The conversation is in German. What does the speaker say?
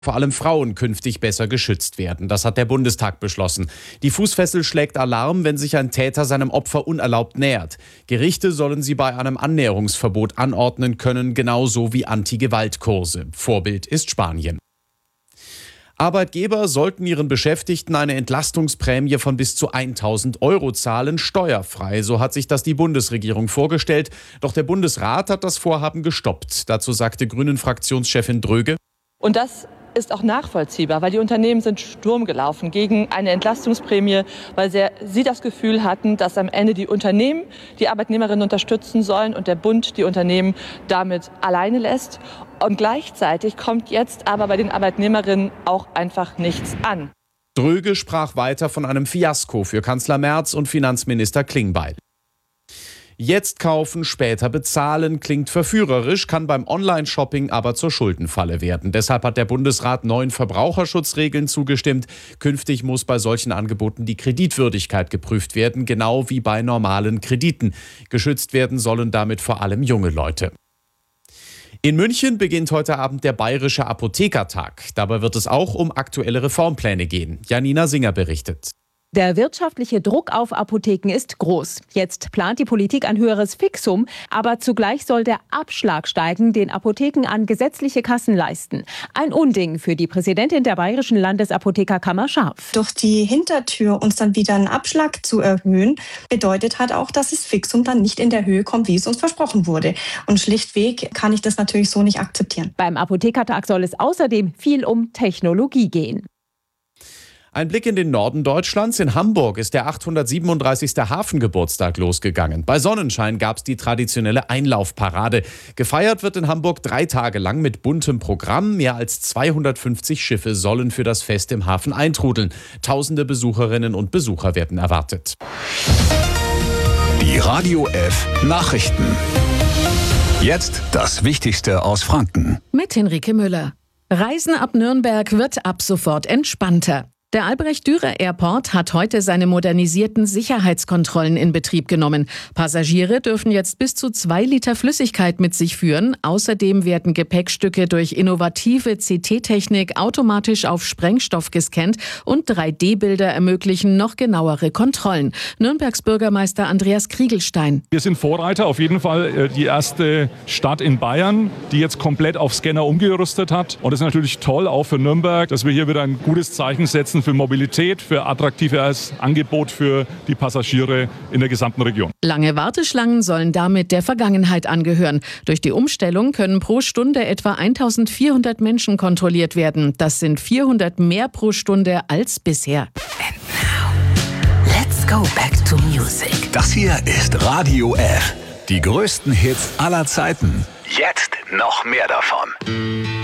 vor allem Frauen künftig besser geschützt werden. Das hat der Bundestag beschlossen. Die Fußfessel schlägt Alarm, wenn sich ein Täter seinem Opfer unerlaubt nähert. Gerichte sollen sie bei einem Annäherungsverbot anordnen können, genauso wie Anti-Gewalt-Kurse. Vorbild ist Spanien. Arbeitgeber sollten ihren Beschäftigten eine Entlastungsprämie von bis zu 1.000 € zahlen, steuerfrei. So hat sich das die Bundesregierung vorgestellt. Doch der Bundesrat hat das Vorhaben gestoppt. Dazu sagte Grünen-Fraktionschefin Dröge: Und das ist auch nachvollziehbar, weil die Unternehmen sind Sturm gelaufen gegen eine Entlastungsprämie, weil sie das Gefühl hatten, dass am Ende die Unternehmen die Arbeitnehmerinnen unterstützen sollen und der Bund die Unternehmen damit alleine lässt. Und gleichzeitig kommt jetzt aber bei den Arbeitnehmerinnen auch einfach nichts an. Dröge sprach weiter von einem Fiasko für Kanzler Merz und Finanzminister Klingbeil. Jetzt kaufen, später bezahlen klingt verführerisch, kann beim Online-Shopping aber zur Schuldenfalle werden. Deshalb hat der Bundesrat neuen Verbraucherschutzregeln zugestimmt. Künftig muss bei solchen Angeboten die Kreditwürdigkeit geprüft werden, genau wie bei normalen Krediten. Geschützt werden sollen damit vor allem junge Leute. In München beginnt heute Abend der Bayerische Apothekertag. Dabei wird es auch um aktuelle Reformpläne gehen. Janina Singer berichtet. Der wirtschaftliche Druck auf Apotheken ist groß. Jetzt plant die Politik ein höheres Fixum, aber zugleich soll der Abschlag steigen, den Apotheken an gesetzliche Kassen leisten. Ein Unding für die Präsidentin der Bayerischen Landesapothekerkammer Scharf. Durch die Hintertür uns dann wieder einen Abschlag zu erhöhen, bedeutet halt auch, dass das Fixum dann nicht in der Höhe kommt, wie es uns versprochen wurde. Und schlichtweg kann ich das natürlich so nicht akzeptieren. Beim Apothekertag soll es außerdem viel um Technologie gehen. Ein Blick in den Norden Deutschlands. In Hamburg ist der 837. Hafengeburtstag losgegangen. Bei Sonnenschein gab es die traditionelle Einlaufparade. Gefeiert wird in Hamburg 3 Tage lang mit buntem Programm. Mehr als 250 Schiffe sollen für das Fest im Hafen eintrudeln. Tausende Besucherinnen und Besucher werden erwartet. Die Radio F Nachrichten. Jetzt das Wichtigste aus Franken. Mit Henrike Müller. Reisen ab Nürnberg wird ab sofort entspannter. Der Albrecht-Dürer-Airport hat heute seine modernisierten Sicherheitskontrollen in Betrieb genommen. Passagiere dürfen jetzt bis zu 2 Liter Flüssigkeit mit sich führen. Außerdem werden Gepäckstücke durch innovative CT-Technik automatisch auf Sprengstoff gescannt und 3D-Bilder ermöglichen noch genauere Kontrollen. Nürnbergs Bürgermeister Andreas Kriegelstein. Wir sind Vorreiter, auf jeden Fall die erste Stadt in Bayern, die jetzt komplett auf Scanner umgerüstet hat. Und es ist natürlich toll, auch für Nürnberg, dass wir hier wieder ein gutes Zeichen setzen für Mobilität, für attraktives Angebot für die Passagiere in der gesamten Region. Lange Warteschlangen sollen damit der Vergangenheit angehören. Durch die Umstellung können pro Stunde etwa 1400 Menschen kontrolliert werden. Das sind 400 mehr pro Stunde als bisher. And now, let's go back to music. Das hier ist Radio F. Die größten Hits aller Zeiten. Jetzt noch mehr davon.